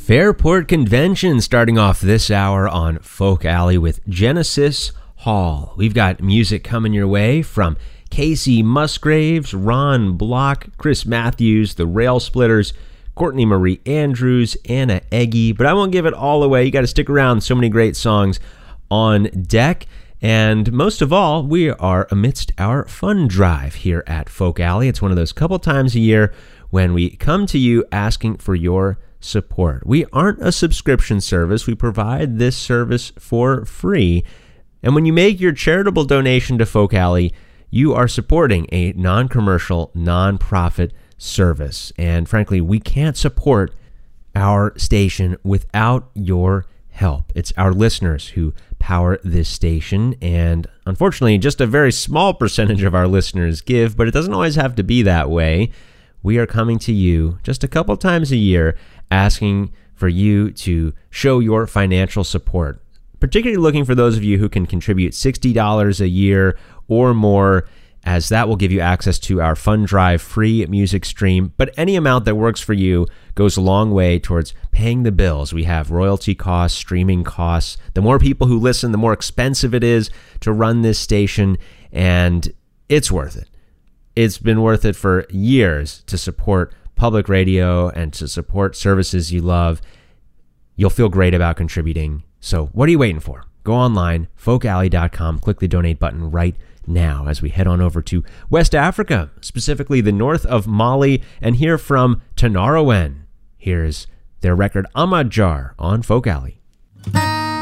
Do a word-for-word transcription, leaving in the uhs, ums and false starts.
Fairport Convention starting off this hour on Folk Alley with Genesis Hall. We've got music coming your way from Casey Musgraves, Ron Block, Chris Matthews, the Rail Splitters, Courtney Marie Andrews, Anna Eggy. But I won't give it all away. You got to stick around. So many great songs on deck. And most of all, we are amidst our fund drive here at Folk Alley. It's one of those couple times a year when we come to you asking for your support. We aren't a subscription service. We provide this service for free. And when you make your charitable donation to Folk Alley, you are supporting a non-commercial, non-profit service. And frankly, we can't support our station without your help. It's our listeners who power this station. And unfortunately, just a very small percentage of our listeners give, but it doesn't always have to be that way. We are coming to you just a couple times a year asking for you to show your financial support, particularly looking for those of you who can contribute sixty dollars a year or more, as that will give you access to our Fund Drive free music stream. But any amount that works for you goes a long way towards paying the bills. We have royalty costs, streaming costs. The more people who listen, the more expensive it is to run this station, and it's worth it. It's been worth it for years to support public radio and to support services you love. You'll feel great about contributing. So what are you waiting for? Go online, folk alley dot com, click the donate button right now as we head on over to West Africa, specifically the north of Mali, and hear from Tinariwen. Here's their record Ahmad Jar on Folk Alley.